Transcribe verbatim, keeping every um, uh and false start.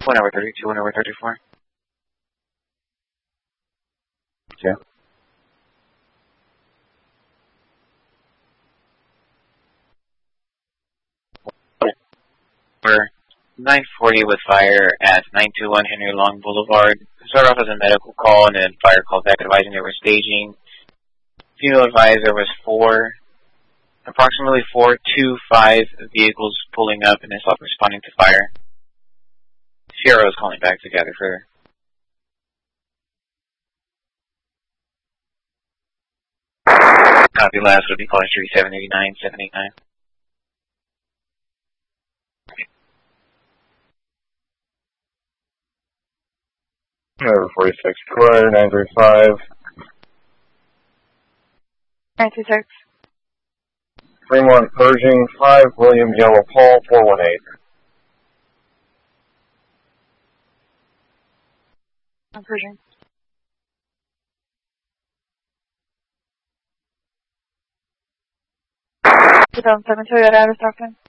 one over thirty-two, one over thirty-four. Okay. We're nine forty with fire at nine two one Henry Long Boulevard. Started off as a medical call and then fire called back advising they were staging. Female advised there was four, approximately four to five vehicles pulling up and then stop responding to fire. Sierra is calling back to gather further. Copy last would be caller three seven eight nine seven eight nine. Number forty-six, Square, nine three five. nine two six. Fremont, Pershing, five, William Yellow Paul, four one eight. I'm Pershing. two thousand seven Toyota out of Stockton.